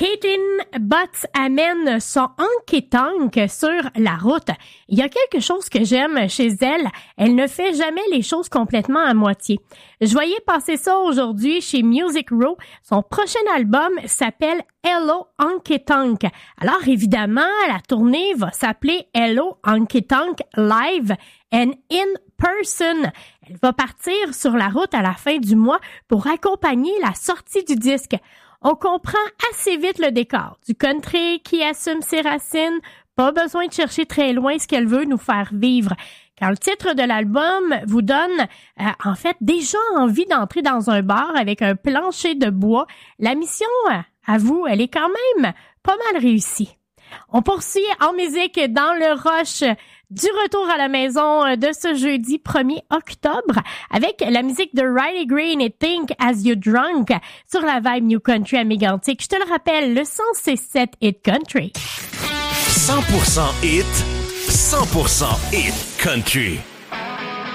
Caitlin Butts amène son Honky Tonk sur la route. Il y a quelque chose que j'aime chez elle. Elle ne fait jamais les choses complètement à moitié. Je voyais passer ça aujourd'hui chez Music Row. Son prochain album s'appelle Hello Honky Tonk. Alors évidemment, la tournée va s'appeler Hello Honky Tonk Live and In Person. Elle va partir sur la route à la fin du mois pour accompagner la sortie du disque. On comprend assez vite le décor. Du country qui assume ses racines, pas besoin de chercher très loin ce qu'elle veut nous faire vivre. Quand le titre de l'album vous donne, en fait, déjà envie d'entrer dans un bar avec un plancher de bois, la mission, à vous, elle est quand même pas mal réussie. On poursuit en musique dans le rush du retour à la maison de ce jeudi 1er octobre avec la musique de Riley Green et Think As You Drunk sur la vibe New Country à Mégantic. Je te le rappelle, le 106.7 Hit Country. 100% Hit, 100% Hit Country.